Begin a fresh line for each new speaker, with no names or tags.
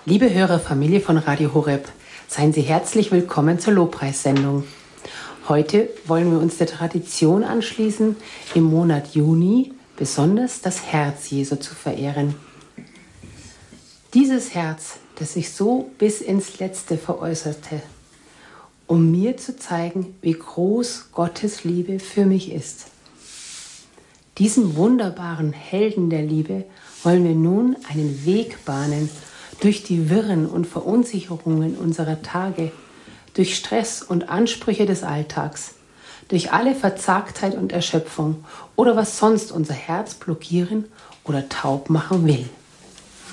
Liebe Hörerfamilie von Radio Horeb, seien Sie herzlich willkommen zur Lobpreissendung. Heute wollen wir uns der Tradition anschließen, im Monat Juni besonders das Herz Jesu zu verehren. Dieses Herz, das sich so bis ins Letzte veräußerte, um mir zu zeigen, wie groß Gottes Liebe für mich ist. Diesem wunderbaren Helden der Liebe wollen wir nun einen Weg bahnen durch die Wirren und Verunsicherungen unserer Tage, durch Stress und Ansprüche des Alltags, durch alle Verzagtheit und Erschöpfung oder was sonst unser Herz blockieren oder taub machen will.